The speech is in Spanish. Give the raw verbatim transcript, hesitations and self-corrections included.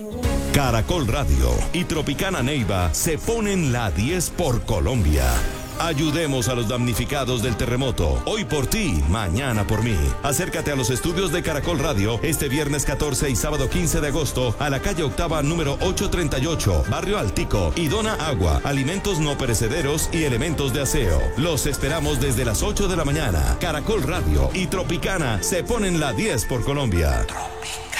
Caracol Radio y Tropicana Neiva se ponen la diez por Colombia. Ayudemos a los damnificados del terremoto. Hoy por ti, mañana por mí. Acércate a los estudios de Caracol Radio este viernes catorce y sábado quince de agosto a la calle Octava número ochocientos treinta y ocho, Barrio Altico, y dona agua, alimentos no perecederos y elementos de aseo. Los esperamos desde las ocho de la mañana. Caracol Radio y Tropicana se ponen la diez por Colombia. Tropicana.